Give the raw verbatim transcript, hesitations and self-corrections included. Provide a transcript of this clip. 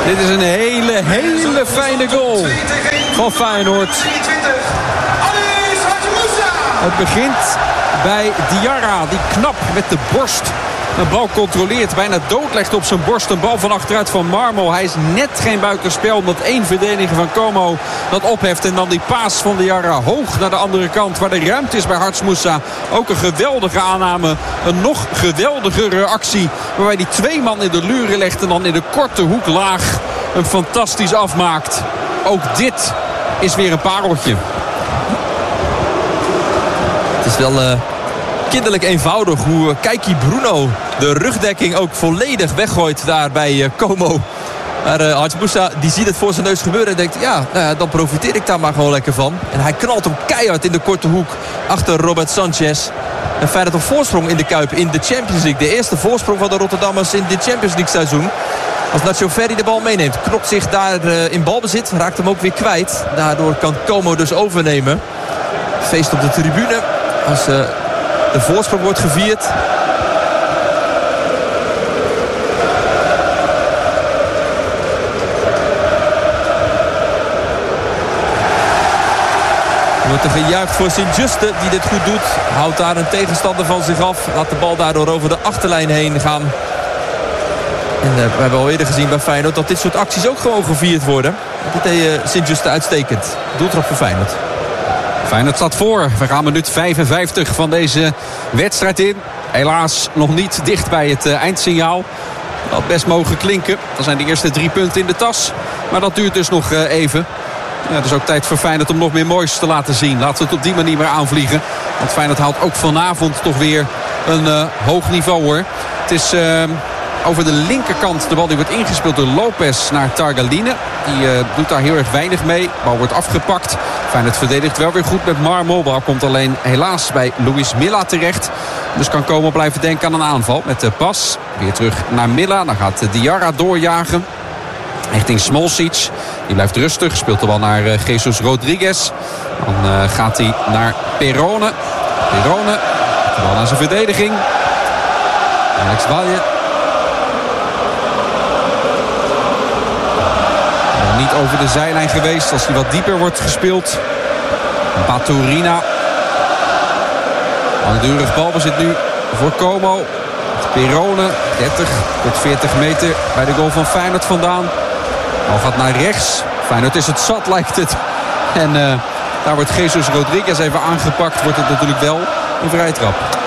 Dit is een hele, hele fijne goal van Feyenoord. Het begint bij Diarra, die knap met de borst een bal controleert. Bijna doodlegt op zijn borst. Een bal van achteruit van Marmo. Hij is net geen buitenspel. Omdat één verdediger van Como dat opheft. En dan die paas van Diarra hoog naar de andere kant. Waar de ruimte is bij Harts Moussa. Ook een geweldige aanname. Een nog geweldigere actie. Waarbij die twee man in de luren legt. En dan in de korte hoek laag een fantastisch afmaakt. Ook dit is weer een pareltje. Het is wel Uh... kinderlijk eenvoudig hoe Keiki Bruno de rugdekking ook volledig weggooit daar bij uh, Como. Maar uh, Harts Moussa die ziet het voor zijn neus gebeuren en denkt, ja, nou ja, dan profiteer ik daar maar gewoon lekker van. En hij knalt hem keihard in de korte hoek achter Robert Sanchez. En Feyenoord op voorsprong in de Kuip in de Champions League. De eerste voorsprong van de Rotterdammers in dit Champions League seizoen. Als Nacho Ferri de bal meeneemt, knokt zich daar uh, in balbezit, raakt hem ook weer kwijt. Daardoor kan Como dus overnemen. Feest op de tribune als Uh, De voorsprong wordt gevierd. Er wordt er gejuicht voor Sint-Juste die dit goed doet. Houdt daar een tegenstander van zich af. Laat de bal daardoor over de achterlijn heen gaan. En uh, we hebben al eerder gezien bij Feyenoord dat dit soort acties ook gewoon gevierd worden. Dat deed uh, Sint-Juste uitstekend. Doeltrap voor Feyenoord. Feyenoord staat voor. We gaan minuut vijfenvijftig van deze wedstrijd in. Helaas nog niet dicht bij het uh, eindsignaal. Dat had best mogen klinken. Dan zijn de eerste drie punten in de tas. Maar dat duurt dus nog uh, even. Ja, het is ook tijd voor Feyenoord om nog meer moois te laten zien. Laten we het op die manier maar aanvliegen. Want Feyenoord haalt ook vanavond toch weer een uh, hoog niveau hoor. Het is Uh, over de linkerkant de bal die wordt ingespeeld door Lopez naar Targaline. Die uh, doet daar heel erg weinig mee. De bal wordt afgepakt. Feyenoord verdedigt wel weer goed met Marmo. Bal komt alleen helaas bij Luis Milla terecht. Dus kan Como blijven denken aan een aanval met de pas. Weer terug naar Milla. Dan gaat Diarra doorjagen. Richting Smolcic. Die blijft rustig. Speelt de bal naar uh, Jesus Rodriguez. Dan uh, gaat hij naar Perone. Perone. De bal naar zijn verdediging. Alex Valje. Niet over de zijlijn geweest als hij wat dieper wordt gespeeld. Baturina. Langdurig balbezit nu voor Como. Perone, dertig tot veertig meter bij de goal van Feyenoord vandaan. Bal gaat naar rechts. Feyenoord is het zat, lijkt het. En uh, daar wordt Jesus Rodriguez even aangepakt. Wordt het natuurlijk wel een vrije trap.